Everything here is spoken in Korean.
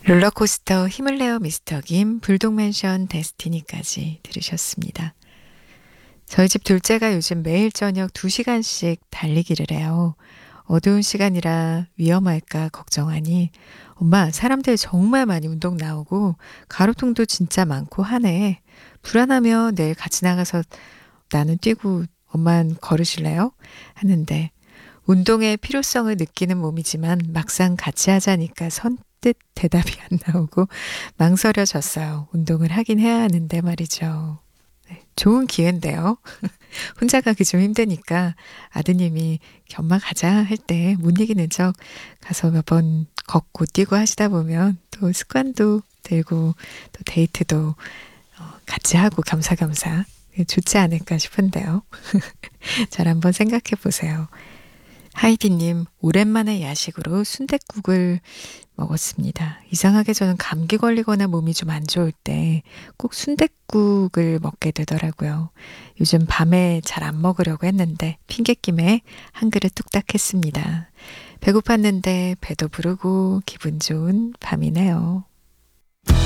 롤러코스터 힘을 내어 미스터 김, 불독맨션 데스티니까지 들으셨습니다. 저희 집 둘째가 요즘 매일 저녁 2시간씩 달리기를 해요. 어두운 시간이라 위험할까 걱정하니 엄마 사람들 정말 많이 운동 나오고 가로통도 진짜 많고 하네. 불안하면 내일 같이 나가서 나는 뛰고 엄만 걸으실래요? 하는데 운동의 필요성을 느끼는 몸이지만 막상 같이 하자니까 선뜻 대답이 안 나오고 망설여졌어요. 운동을 하긴 해야 하는데 말이죠. 네, 좋은 기회인데요. 혼자 가기 좀 힘드니까 아드님이 엄마 가자 할 때 못 이기는 척 가서 몇 번 걷고 뛰고 하시다 보면 또 습관도 들고 또 데이트도 같이 하고 겸사겸사 좋지 않을까 싶은데요. 잘 한번 생각해 보세요. 하이디님, 오랜만에 야식으로 순댓국을 먹었습니다. 이상하게 저는 감기 걸리거나 몸이 좀 안 좋을 때 꼭 순댓국을 먹게 되더라고요. 요즘 밤에 잘 안 먹으려고 했는데 핑곗김에 한 그릇 뚝딱 했습니다. 배고팠는데 배도 부르고 기분 좋은 밤이네요.